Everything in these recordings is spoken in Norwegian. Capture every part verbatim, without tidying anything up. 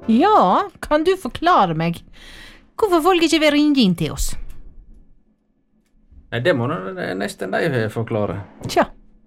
Ja, kan du forklare meg hvorfor folk ikke vil ringe inn til oss? Nei, det må det nesten de forklare. Tja.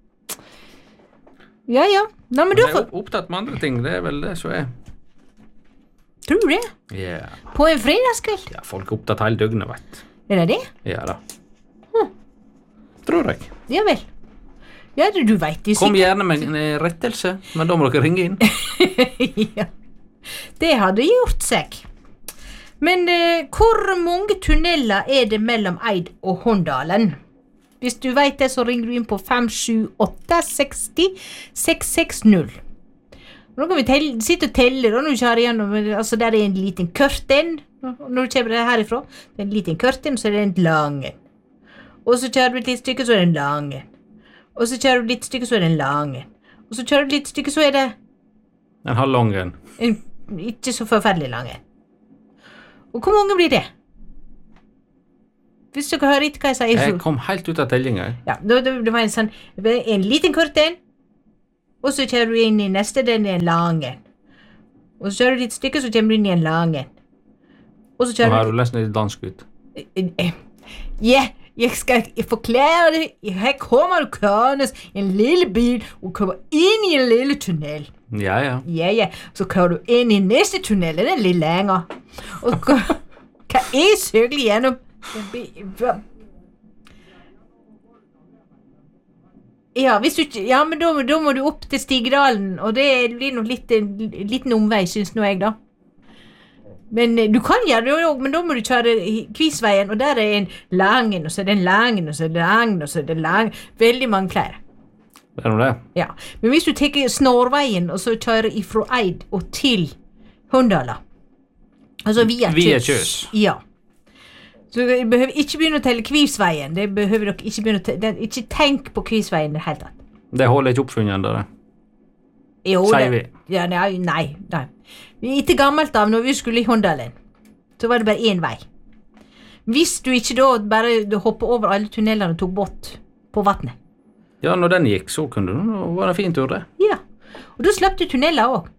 Ja, ja. Nei, men De du er får... opptatt med andre ting, det er vel det som er. Tror du det? Ja, På en fredagskveld? ja folk er opptatt hele døgnet, vet. Er det det? Ja da. Hm. Tror jeg. Ja vel. Ja, du, du vet det Kom sikkert. gjerne med en eh, rettelse, men da må dere ringe inn. Ja. Det hadde gjort seg. Men eh, hvor mange tunneler er det mellom Eid og Håndalen? Hvis du vet det, så ringer du inn på fem sju åtte seks null seks seks null. Nå kan vi telle, sitte og telle da, når du kjører gjennom, altså der er en liten kurten, når du kommer herifra, det er en liten kurten, så er det en lang en. Og så kjører du et litt stykke, så er det en lang en. Og så kjører du et litt stykke, så er det en lang en. Og så kjører du et litt stykke, så er det En halv lang en. en ikke så forferdelig lang en. Og hvor mange blir det? Hvis dere hører ikke hva jeg sier, så... Jeg kom helt ut av tellinga. jeg. Ja, det, det, det var en sånn, en liten kort en, og så kjører du inn i neste, den er en lang en. Og så kjører du litt stykke, så kommer du inn i en lang en. Og så Nå kjører har du... du nesten litt dansk ut. Ja, jeg skal forklare det. Her kommer du kørende i en lille bil, og kommer inn i en lille tunnel. Ja, ja. Ja, ja, så kører du inn i neste tunnel, den er litt længere. Og hva hva er søkelig gjennom? Ja, hvis du ikke, ja, men da, da må du opp til Stigedalen, og det blir nok litt en liten omvei, synes nå jeg da. Men eh, du kan gjøre det jo, men da må du kjøre Kvisveien, og der er en langen, og så er det en langen, og så er det langen, og så er det langen, veldig mange flere. Det er nå det. Ja, men hvis du tenker Snorveien, og så kjører ifra Eid og til Håndala, altså via Via Kjøs. Kjøs. Ja. Så du behøver ikke begynne å telle Kvisveien, det behøver dere ikke begynne å telle, ikke tenk på Kvisveien i det hele tatt. Det holder ikke oppfunnet enda det. Jo, Sier det- Ja, nei, nei, nei. Etter gammelt av, når vi skulle i Håndalen, så var det bare én vei. Hvis du ikke da bare hoppet over alle tunnelene og tok båt på vattnet. Ja, når den gikk, så kunne det nå være en fin tur, det. Ja, og da slapp du tunneler også.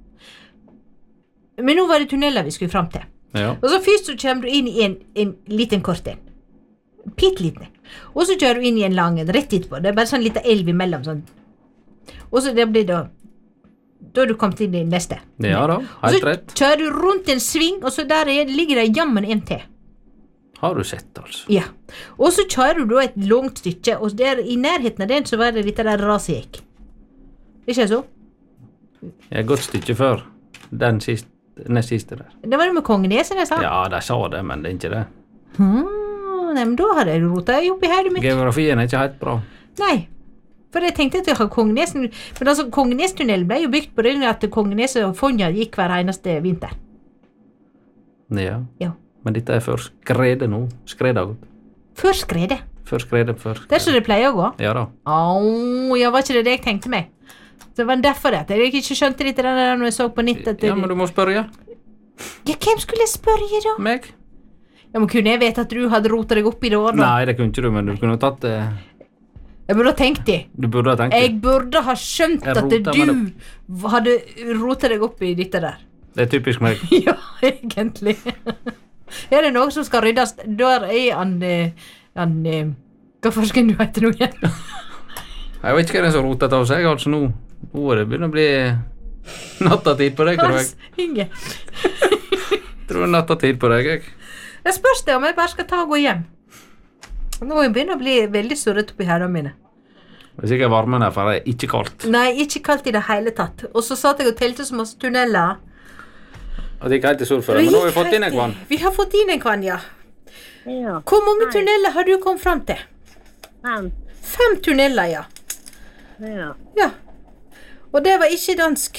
Men nå var det tunneler vi skulle frem til. Ja. Og så først så kommer du inn i en, en liten kort en. Pittliten. Og så kjører du inn i en lang en, rett etterpå. Det er bare sånn liten elv imellom, sånn. Og så det blir da, da har du kommet inn i neste. Ja da, Og helt så rett. kjører du rundt en sving, og så der er, ligger det jammen en til. Har du sett, altså. Ja. Og så kjører du da et langt stykke, og der i nærheten av den så var det litt der raset gikk. Ikke så? Jeg er et godt stykke før den siste, nest siste der. Det var det med Kongenesen jeg sa. Ja, de sa det, men det er ikke det. Hmm, nei, men da har jeg rotet opp i hodet mitt. Geografien er ikke helt bra. Nei, for jeg tenkte at jeg har Kongenesen, for altså Kongenestunnelen ble jo bygd på det at Kongeneset og Fonja gikk hver eneste vinter. Ja. Ja. Men dette er før skredet nå. Skredet har gått. Før skredet. Før skredet, før Det er så det pleier å gå. Ja da. Åh, ja, var ikke det det jeg tenkte meg? Det var derfor det, at jeg ikke skjønte litt det der når jeg så på nett. At det, Ja, men du må spørre. ja, hvem skulle jeg spørre da? Meg? Ja, men kunne jeg vite at du hadde rotet deg opp i det år da? Nei, det kunne ikke du, men du kunne tatt det. Jeg burde ha tenkt det. Du burde ha tenkt det. Jeg burde ha skjønt Jeg at rotet meg du hadde rotet deg opp i dette der. Det er typisk meg. Ja, egentlig. Er det noe som skal ryddes? Der er han, eh, han eh, hva forsken du heter nå igjen? Jeg vet ikke hva det er som rotet av seg, altså nå. Nå er det begynner å bli nattatid på deg, tror jeg. Hans Inge. Tror det er nattatid på deg, jeg. Jeg spørs det om jeg bare skal ta og gå hjem. Nå begynner å bli veldig surret oppi hendene mine. Det er sikkert varmen her, for det er ikke kaldt. Nei, ikke kaldt i det hele tatt. Og så satt jeg og telte så masse tunneler. Og det gikk helt til sol for det, men nå har vi fått inn en kvann. Vi har fått inn en kvann, ja. Ja. Hvor mange tunneler har du kommet frem til? Fem. Fem tunneler, ja. Ja. Ja. Og det var ikke dansk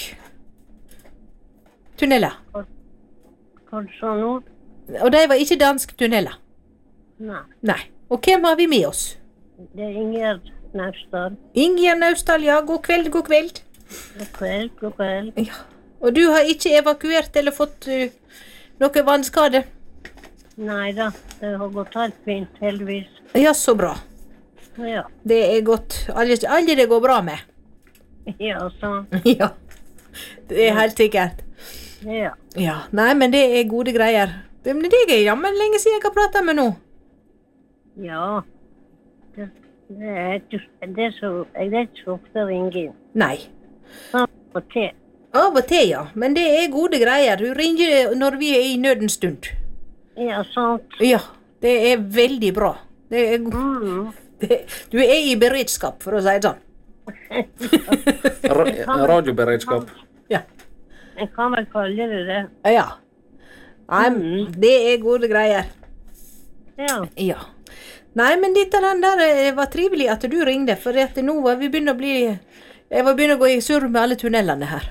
tunneler. Kanskje nå? Og det var ikke dansk tunneler. Nei. Nei. Og hvem har vi med oss? Det er Ingjerd Naustad. Ingjerd Naustdal, ja. God kveld, god kveld. God kveld, god kveld. Ja. Og du har ikke evakuert eller fått uh, noe vannskade? Nei da, det har gått helt fint, heldigvis. Ja, så bra. Ja. Det er godt. Alle, alle det går bra med. Ja, sånn. Ja. Det er helt sikkert. Ja. Ja, nei, men det er gode greier. Det, men det er jammen lenge siden jeg har pratet med nå. Ja. Det, det, er ikke, det, er så, det er ikke så ofte å ringe inn. Nei. Sånn og til. Av og til, ja. Men det er gode greier. Du ringer når vi er i nødens stund. Ja, sant. Ja, det er veldig bra. Det er, Mm. det, du er i beredskap, for å si det sånn. Ra radioberedskap. Ja. Jeg kan vel kalle det det. Ja. Nei, Mm. det er gode greier. Ja. Ja. Nei, men dette den der eh, var trivelig at du ringde, for at nå var vi begynner å bli Jeg var begynner å gå i surr med alle tunnelene her.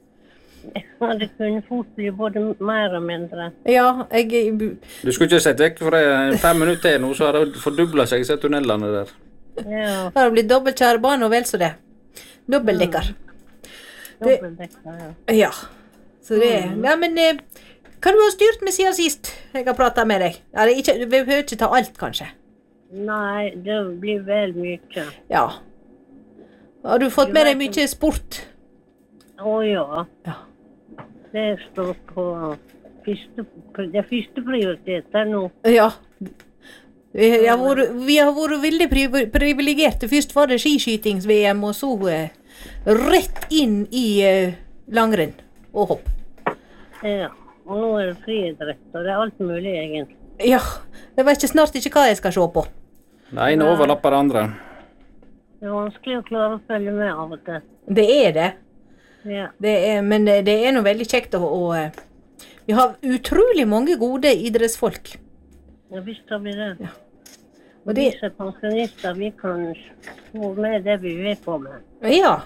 Ja, det kunne fort bli både mer og mindre. Ja, jeg Du skulle ikke sett vekk for det fem minutter til nå, så har det fordublet seg, disse tunnelene der. Ja. har blitt dobbeltkjærebane og vel så det. Dobbeltdekker. Det- Dobbeltdekker, ja. Ja. Så det Ja, men eh, hva du har styrt med siden sist jeg har pratet med deg? Ja, det er ikke, vi behøver ikke ta alt, kanskje. Nei, det blir vel mye. Ja. Har du fått med deg mye sport? Å ja. Ja. Det står på første, det er første prioritet nå. Ja. Vi har vært, vi har vært veldig priv- privilegerte. Først var det skiskytings-V M, og så eh, rett inn i eh, langrenn og hopp. Ja. Og nå er det friidrett, og det er alt mulig egentlig. Ja, jeg vet ikke snart ikke hva jeg skal se på. Det ene overlapper det andre. Det er vanskelig å klare å følge med av og til. Det er det. Ja. det er, men eh, det er noe veldig kjekt å, å eh, vi har utrolig mange gode idrettsfolk. Ja, visst har vi det. Ja. Og Og det, disse pensjonister, vi kan få med det vi er på med. ja.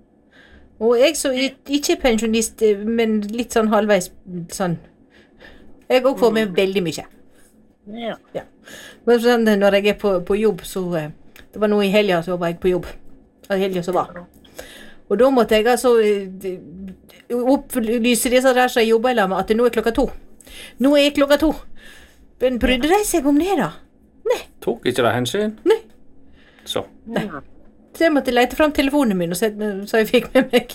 Og jeg som ik- ikke er pensjonist, eh, men litt sånn halvveis sånn. Jeg også får med veldig mye. Ja. Ja. Men sånn, når jeg er på, på jobb, så eh, det var nå i helga så var jeg på jobb. I helga så var. Og da måtte jeg altså eh, d- opplyse disse der som jeg jobber sammen med, at nå er klokka to. Nå er klokka to. Men brydde de seg om det, da? Nei. Tok ikke det hensyn? Nei. Så. Ja. Så jeg måtte lete fram telefonen min, og se, så jeg fikk med meg.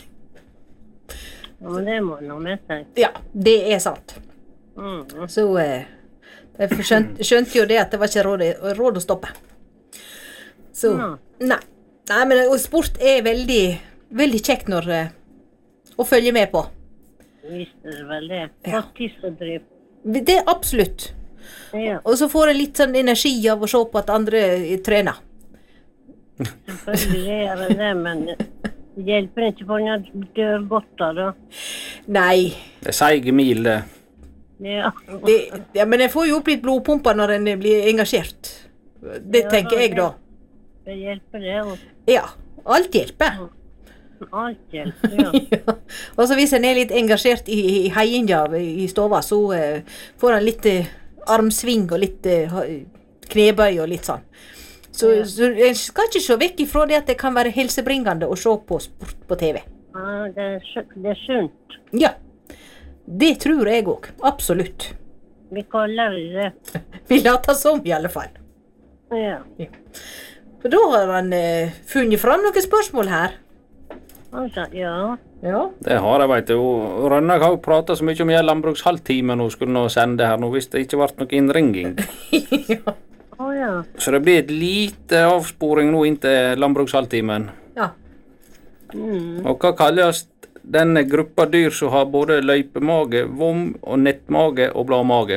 Ja, men det må man ha med seg. Ja, det er sant. Mm. Så eh, jeg skjønte, skjønte jo det at det var ikke råd, råd å stoppe. Så, Ja. nei. Nei, men og sport er veldig, veldig kjekt når, eh, å følge med på. Visst er det vel det. Ja. Fått tiss og drypp. Det er absolutt. Ja, Og så får jeg litt sånn energi av å se på at andre eh, trener. selvfølgelig er det det, men det hjelper ikke for en dør godt av det. Nei, Det er seige mil, det. Ja. det, ja, men jeg får jo opp litt blodpumper når en blir engasjert. Det Ja, tenker jeg da. Det hjelper det, og Ja, alt hjelper. alt hjelper, ja. Ja. Og så hvis en er litt engasjert i, i heiinga i stova, så eh, får han litt eh, armsving og litt eh, ha- knebøy og litt sånn. Så, Ja. så jeg skal ikke se vekk ifra det at det kan være helsebringende å se på sport på T V. Ja, det, er, su- det er sunt. Ja, det tror jeg òg. Absolutt. Vi kaller det det. Vi later som, i alle fall. Ja. For da har han eh, funnet fram noen spørsmål her. Altså, ja. Ja. Det har jeg, vet du. Og Rønnaug har jo pratet så mye om jeg landbrukshalvtimen hun skulle nå sende her nå, hvis det ikke ble noe innringing. ja. Å ja. Så det blir et lite avsporing nå inntil landbrukshalvtimen. Ja. Mm. Og hva kalles denne gruppa dyr som har både løypemage, vom og nettmage og bladmage?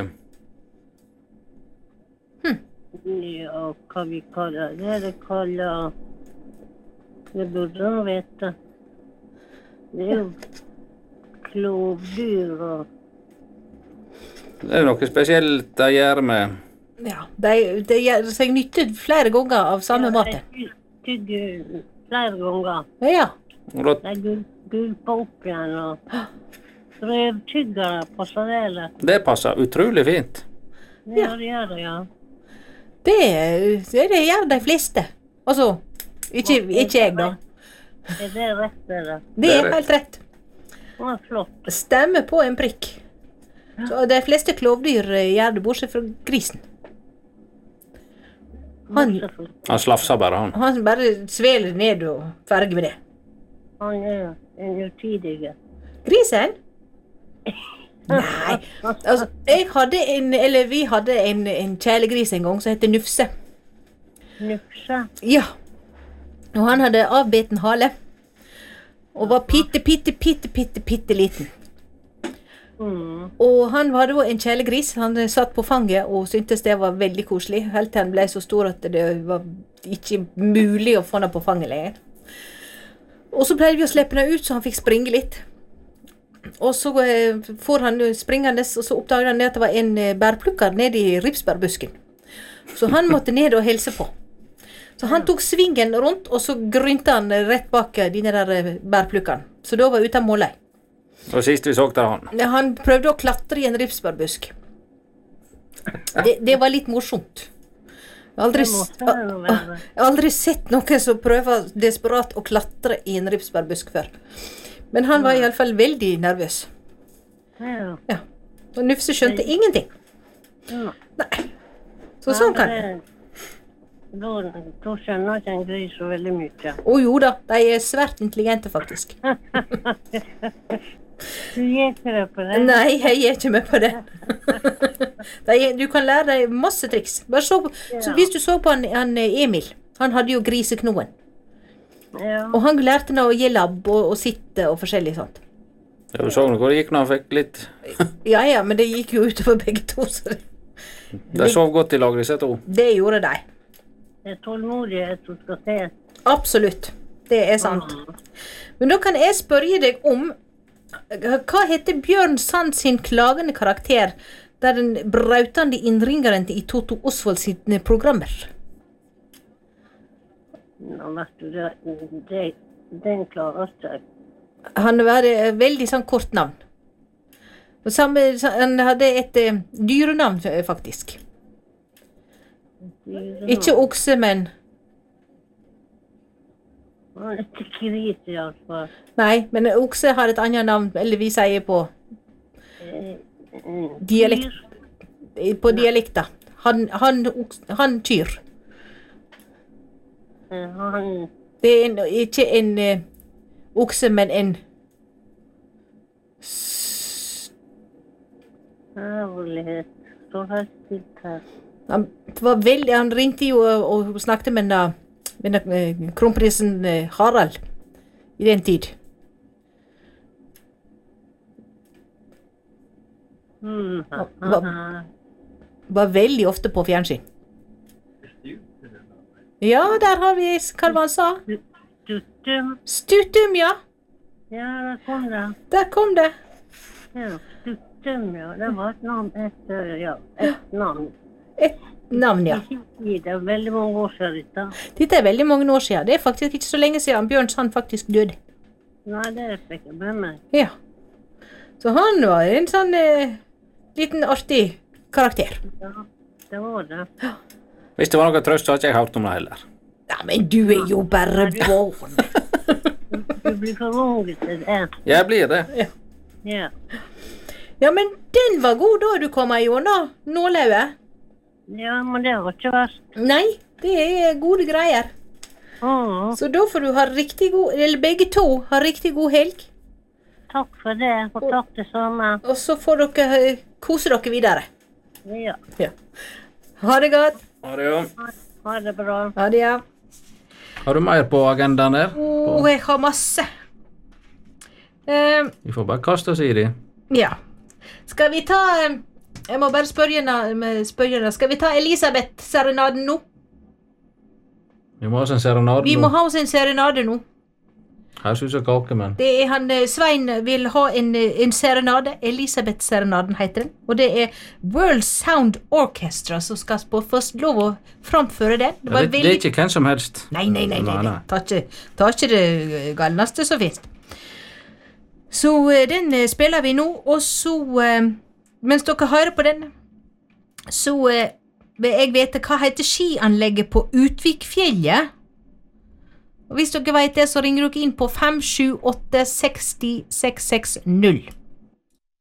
Ja, hva vi kaller det? Det kaller Det burde han vite. Det er jo klovdyr og Det er noe spesielt de gjør med. ja. De, de gjør seg nytte flere ganger av samme maten. Jeg tygger flere ganger. Ja. Og da, De gul, gulper opp igjen og drøvtyggere passer det, eller? det passer utrolig fint. Ja, det gjør det, ja. Det, det gjør de fleste. Altså, ikke, ikke jeg, da. Er det rett, eller? Det er helt rett. Å, flott. Stemmer på en prikk. Så de fleste klovdyr eh, gjør det, bortsett fra grisen. Han, Bortsett fra- Han slafser bare, han. han bare sveler ned og ferdig med det. Han er en utidig. Grisen? Nei, altså, jeg hadde en, eller vi hadde en, en kjælegris en gang som heter Nufse. Nufse. Ja. Og han hadde avbeten hale. Og var pitte, pitte, pitte, pitte, pitte liten. Mm. Og han var da en kjælegris. Han satt på fanget og syntes det var veldig koselig. Helt til han ble så stor at det var ikke mulig å få han på fanget lenger. Og så pleide vi å slippe han ut så han fikk springe litt. Og så eh, får han springende, og så oppdaget han at det var en eh, bærplukker nede i ripsbærbusken. Så han måtte ned og helse på. Så han tok svingen rundt, og så grynte han rett bak eh, dine der eh, bærplukkeren. Så da var uten målei. Og sist vi så der han. Han prøvde å klatre i en ripsbærbusk. Det, det var litt morsomt. Jeg har aldri, Det måtte det jo være. jeg har aldri sett noen som prøver desperat å klatre i en ripsbærbusk før. Men han var i alle fall veldig nervøs. Ja. Ja. Og Nufse skjønte ingenting. Ja. Nei. Så sånn kan det. Da, da skjønner ikke en gris så veldig mye. Å jo da, de er svært intelligente faktisk. Du gir ikke det på det? Nei, jeg er ikke med på det. de er, du kan lære deg masse triks. Bare så, på- så hvis du så på han, han Emil, han hadde jo griseknoen. Ja. Og han lærte nå å gi labb og, og sitte og forskjellig sånt. Ja, du så nå hvor det gikk når han fikk litt. Ja, ja, men det gikk jo utover begge to, så det, De sov godt i lag, disse to. det gjorde de. Det er tålmodighet som skal til. Absolutt. Det er sant. Men da kan jeg spørre deg om, hva heter Bjørn Sand sin klagende karakter, der den brautende innringeren i Toto Osvald sine programmer? Nå vet du, det, det, den klarer seg. Han hadde et veldig sånn kort navn. Og samme, han hadde et eh, dyrenavn eh, faktisk. Ikke okse, men Han er ikke gris i hvert fall. nei, men okse har et annet navn, eller vi sier på Eh, eh, dialekt, på dialekta. Han, han, oks- han kyr. Eh, Han Det er en, ikke en eh, okse, men en s- Ærlighet. Står helt stilt her. han, var veldig, han ringte jo og, og snakket med, den, med den, eh, kronprinsen eh, Harald i den tid. Mm. Hva- Var veldig ofte på fjernsyn. Ja, der har vi, hva var han sa? Stuttum. Stutum, ja. Ja, der kom det. Der kom det. Ja, Stuttum, ja. Det var et navn. Et, eh, ja, et navn. Et navn, ja. Det er veldig mange år siden dette. Dette er veldig mange år siden. Det er faktisk ikke så lenge siden Bjørn Sand faktisk døde. Nei, det fikk jeg med meg. Ja. Så han var en sånn eh, liten artig karakter. Ja, det var det. Hvis det var noe trøst, så har ikke jeg hørt om det heller. Ja, men du er jo bare barn. Du blir for ung til det. Jeg blir det. Ja. Ja, men den var god da du kom gjennom nålauget. Ja, men det var ikke verst. Nei, det er gode greier. Mm. Så da får du ha riktig god, eller begge to ha riktig god helg. Takk for det, og takk det samme. Og så får dere eh, kose dere videre. Ja, Ja. Ha det godt. Ha det, ja. ha det bra. Ha det, ja. Har du mer på agendaen der? Åh, jeg har masse. Eh, Vi får bare kaste oss i det. ja. Skal vi ta eh, Jeg må bare spørre henne, spørre henne. Skal vi ta Elisabeth-serenaden nå? Vi må ha oss en serenade Vi må nå. ha oss en serenade nå. Her synes jeg kake, men. Det er han, eh, Svein vil ha en, eh, en serenade. Elisabeth-serenaden heter den. Og det er World Sound Orchestra som skal få først lov å framføre det. Det Ja, var det, det er veldig... ikke hvem som helst. Nei, nei, nei, nei, nei. Ta, ikke, ta ikke det galneste som finnes. Så eh, den eh, spiller vi nå, og så, eh, mens dere hører på den, så eh, vil jeg vite hva heter skianlegget på Utvikfjellet. Og hvis dere vet det, så ringer dere inn på fem sju åtte seks null seks seks null.